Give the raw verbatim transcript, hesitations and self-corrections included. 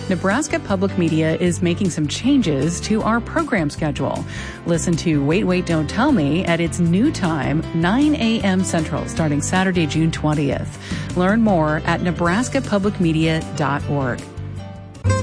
Nebraska Public Media is making some changes to our program schedule. Listen to Wait, Wait, Don't Tell Me at its new time, nine a.m. Central, starting Saturday, June twentieth. Learn more at nebraska public media dot org.